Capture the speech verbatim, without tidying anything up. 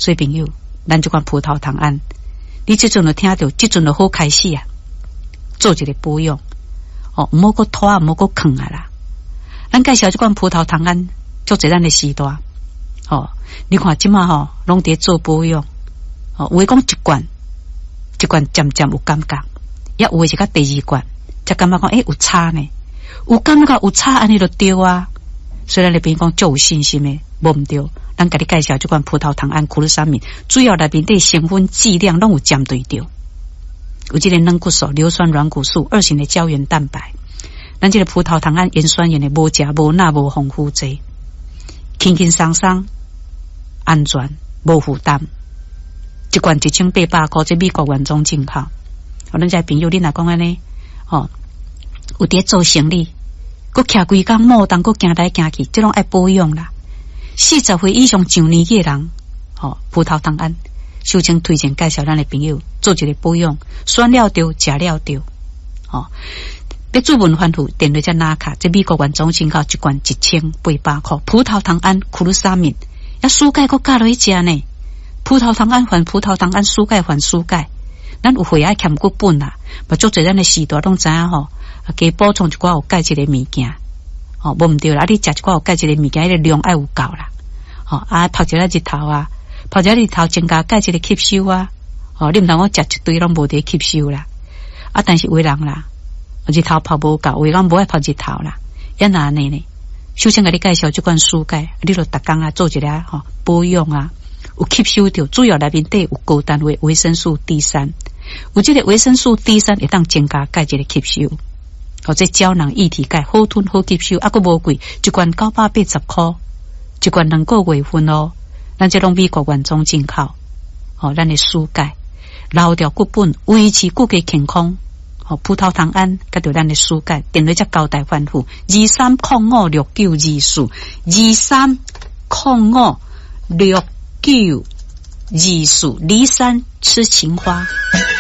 所以朋友，咱这款葡萄糖胺，你这阵就听到，这阵就好开始啊，做一个保养哦，唔好搁拖啊，唔好搁坑啊啦。咱介绍这款葡萄糖胺，做在咱的时代哦，你看即马吼，拢伫做保养哦，有诶讲一罐，一罐渐渐有感觉，也有诶是甲第二罐，才感觉讲诶、欸、有差呢，有感觉有差，安尼就对啊。所以咱里边讲足有信心诶，无毋对。咱甲你介绍这款葡萄糖胺库鲁沙敏，主要内面的成分剂量拢有针对着，有这个软骨素、硫酸软骨素、二型的胶原蛋白，咱这个葡萄糖胺盐酸盐的无食无钠无丰富剂，轻轻松松、安全、无负担，一罐一千八百块，这美国原装进口。我咱这朋友，你若讲安尼，哦，有伫做生意，佮徛规工某当佮行来行去，这种爱保养啦。四十岁以上上年纪的人，哦，葡萄糖胺，首先推荐介绍咱的朋友做一个保养，选了对，食了对，哦。别注文番薯电话只拿卡，这美国原装进口一罐一千八百块，葡萄糖胺库鲁沙敏，要蔬钙佮加落去食呢。葡萄糖胺还葡萄糖胺，蔬钙还蔬钙。咱有血爱欠骨本啦，嘛做做咱的时代拢知影吼，加补充一寡有钙质的物件。哦，无毋对啦！你食一寡有钙质的物件，迄个量爱有够啦。哦，啊，泡一下日头啊，泡一下日头增加钙质的吸收啊。哦，你毋通我食一堆拢无得吸收啦。啊，但是有人啦，日头泡无够，有人无爱泡日头啦，也哪呢呢？首先甲你介绍这款蔬钙，你著逐工啊做一下吼、哦、保养啊，有吸收到，主要内面底有高单位维生素 D 三，有这个维生素 D 三会当增加钙质的吸收。或者胶囊液体钙好吞好吸收，啊个无贵，一罐九百八十块，一罐两个月份哦。咱这拢美国原装进口，哦，咱的蔬钙，留掉骨本，维持骨骼健康。哦，葡萄糖胺，甲着咱的蔬钙，电话只交代吩咐二三零五六九二四，二三零五六九二四，骊山吃情花。